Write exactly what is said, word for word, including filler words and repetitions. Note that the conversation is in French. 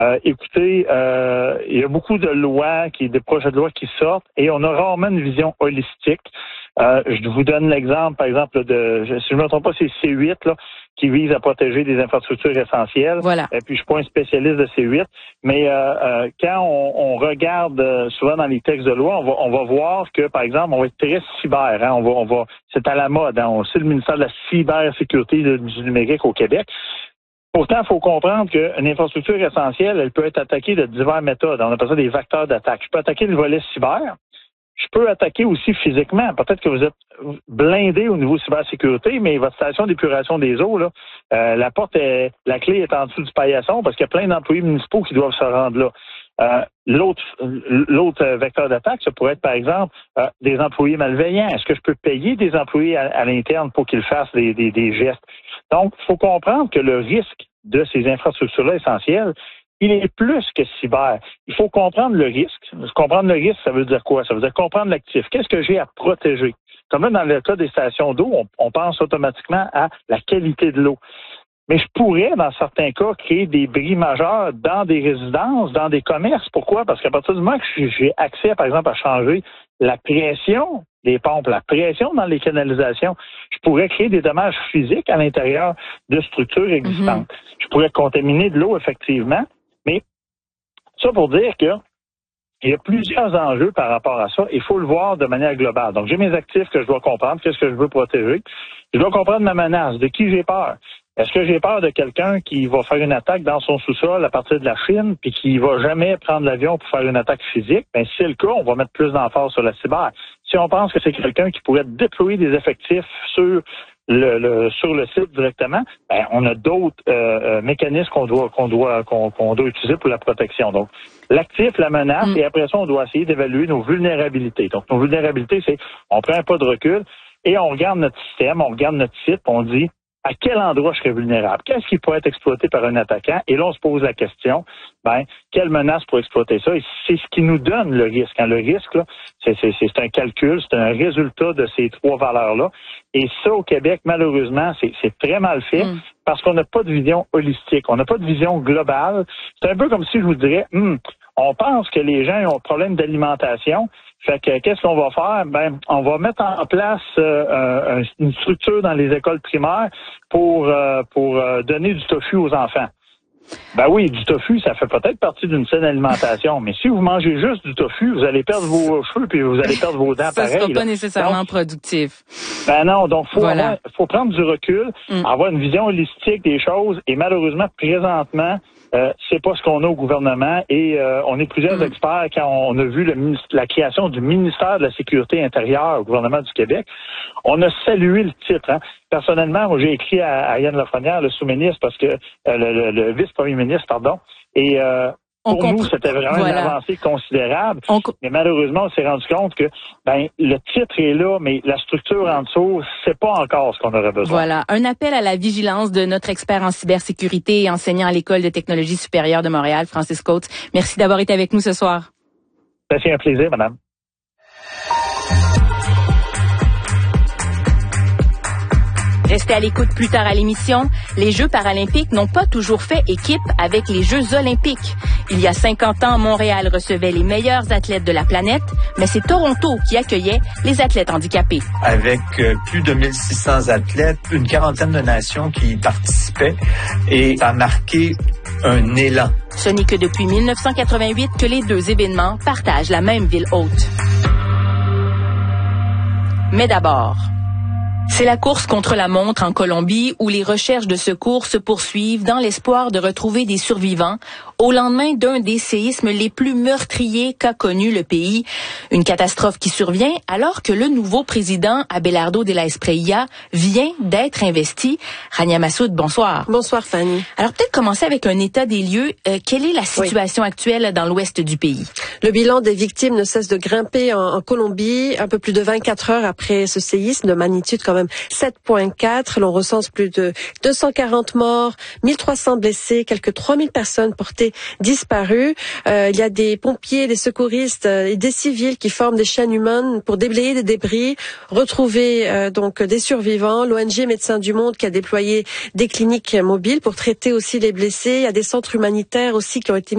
Euh, écoutez, euh, il y a beaucoup de lois, qui, des projets de loi qui sortent et on a rarement une vision holistique. Euh, je vous donne l'exemple, par exemple, de, je, si je ne me trompe pas, c'est C huit là, qui vise à protéger des infrastructures essentielles. Voilà. Et puis, je suis pas un spécialiste de C huit, mais euh, euh, quand on, on regarde euh, souvent dans les textes de loi, on va, on va voir que, par exemple, on va être très cyber. Hein, on va, on va, c'est à la mode. Hein, on sait le ministère de la cybersécurité de, du numérique au Québec. Pourtant, il faut comprendre qu'une infrastructure essentielle, elle peut être attaquée de diverses méthodes. On appelle ça des vecteurs d'attaque. Je peux attaquer le volet cyber. Je peux attaquer aussi physiquement. Peut-être que vous êtes blindé au niveau cybersécurité, mais votre station d'épuration des eaux, là, euh, la porte est, la clé est en dessous du paillasson parce qu'il y a plein d'employés municipaux qui doivent se rendre là. Euh, l'autre, l'autre vecteur d'attaque, ça pourrait être, par exemple, euh, des employés malveillants. Est-ce que je peux payer des employés à, à l'interne pour qu'ils fassent des, des, des gestes? Donc, il faut comprendre que le risque de ces infrastructures-là essentielles, il est plus que cyber. Il faut comprendre le risque. Comprendre le risque, ça veut dire quoi? Ça veut dire comprendre l'actif. Qu'est-ce que j'ai à protéger? Comme là, dans le cas des stations d'eau, on, on pense automatiquement à la qualité de l'eau. Mais je pourrais, dans certains cas, créer des bris majeurs dans des résidences, dans des commerces. Pourquoi? Parce qu'à partir du moment que j'ai accès, par exemple, à changer la pression des pompes, la pression dans les canalisations, je pourrais créer des dommages physiques à l'intérieur de structures existantes. Mm-hmm. Je pourrais contaminer de l'eau, effectivement, mais ça pour dire que il y a plusieurs enjeux par rapport à ça. Il faut le voir de manière globale. Donc, j'ai mes actifs que je dois comprendre, qu'est-ce que je veux protéger. Je dois comprendre ma menace, de qui j'ai peur. Est-ce que j'ai peur de quelqu'un qui va faire une attaque dans son sous-sol à partir de la Chine puis qui va jamais prendre l'avion pour faire une attaque physique? Ben, si c'est le cas, on va mettre plus d'emphase sur la cyber. Si on pense que c'est quelqu'un qui pourrait déployer des effectifs sur le, le sur le site directement, ben, on a d'autres euh, euh, mécanismes qu'on doit qu'on doit qu'on, qu'on doit utiliser pour la protection. Donc, l'actif, la menace, mmh. et après ça, on doit essayer d'évaluer nos vulnérabilités. Donc, nos vulnérabilités, c'est on prend un pas de recul et on regarde notre système, on regarde notre site, on dit à quel endroit je serais vulnérable? Qu'est-ce qui pourrait être exploité par un attaquant? Et là, on se pose la question, ben, quelle menace pour exploiter ça? Et c'est ce qui nous donne le risque. Hein, le risque, là, c'est, c'est, c'est un calcul, c'est un résultat de ces trois valeurs-là. Et ça, au Québec, malheureusement, c'est, c'est très mal fait mm. parce qu'on n'a pas de vision holistique. On n'a pas de vision globale. C'est un peu comme si je vous dirais, hum, on pense que les gens ont un problème d'alimentation. Fait que qu'est-ce qu'on va faire? Ben, on va mettre en place euh, une structure dans les écoles primaires pour euh, pour euh, donner du tofu aux enfants. Ben oui, du tofu, ça fait peut-être partie d'une saine alimentation, mais si vous mangez juste du tofu, vous allez perdre vos cheveux puis vous allez perdre vos dents ça pareil. Ça sera pas là. nécessairement donc, productif. Ben non, donc faut voilà. avoir, faut prendre du recul, mm. avoir une vision holistique des choses et malheureusement présentement Euh, c'est pas ce qu'on a au gouvernement et euh, on est plusieurs mmh. experts quand on a vu le, la création du ministère de la Sécurité intérieure au gouvernement du Québec. On a salué le titre. Hein. Personnellement, moi j'ai écrit à, à Yann Lafrenière, le sous-ministre, parce que euh, le, le, le vice-premier ministre, pardon, et euh, On pour compre... nous, c'était vraiment voilà. une avancée considérable. On... Mais malheureusement, on s'est rendu compte que ben le titre est là, mais la structure en dessous, c'est pas encore ce qu'on aurait besoin. Voilà. Un appel à la vigilance de notre expert en cybersécurité et enseignant à l'École de technologie supérieure de Montréal, Francis Coates. Merci d'avoir été avec nous ce soir. C'est un plaisir, madame. Restez à l'écoute plus tard à l'émission. Les Jeux paralympiques n'ont pas toujours fait équipe avec les Jeux olympiques. Il y a cinquante ans, Montréal recevait les meilleurs athlètes de la planète, mais c'est Toronto qui accueillait les athlètes handicapés. Avec euh, plus de mille six cents athlètes, une quarantaine de nations qui y participaient, et ça a marqué un élan. Ce n'est que depuis mille neuf cent quatre-vingt-huit que les deux événements partagent la même ville haute. Mais d'abord... C'est la course contre la montre en Colombie où les recherches de secours se poursuivent dans l'espoir de retrouver des survivants au lendemain d'un des séismes les plus meurtriers qu'a connu le pays. Une catastrophe qui survient alors que le nouveau président Abelardo de la Espriella vient d'être investi. Rania Massoud, bonsoir. Bonsoir Fanny. Alors peut-être commencer avec un état des lieux. Euh, quelle est la situation oui. actuelle dans l'ouest du pays? Le bilan des victimes ne cesse de grimper en, en Colombie, un peu plus de vingt-quatre heures après ce séisme de magnitude quand même sept virgule quatre. L'on recense plus de deux cent quarante morts, mille trois cents blessés, quelques trois mille personnes portées disparues. Euh, il y a des pompiers, des secouristes euh, et des civils qui forment des chaînes humaines pour déblayer des débris, retrouver euh, donc des survivants. L'O N G Médecins du Monde qui a déployé des cliniques mobiles pour traiter aussi les blessés. Il y a des centres humanitaires aussi qui ont été